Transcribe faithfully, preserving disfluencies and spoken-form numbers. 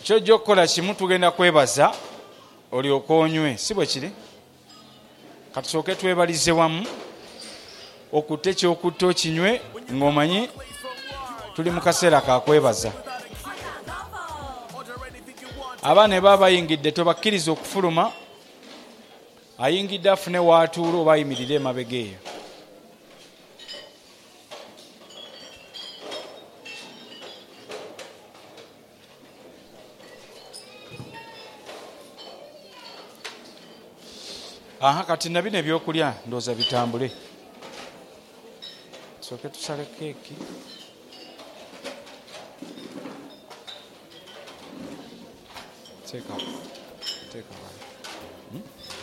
kyojja okukola kimu tugenda kwebaza olyoka onywe si bwe kiri katusooke twebalize wamu okutte kyokutta okinywe ng'omanyi tuli mu kaseera kakwebaza. Abaana baba bayingidde tobakkiriza okufuluma, ayingidde afune waatuula oba ayimirire emabega eyo. Aha kati na bino ebyokulya ndooza bitambule. Tusooke tusale keeki. Teeka teeka. Hmm?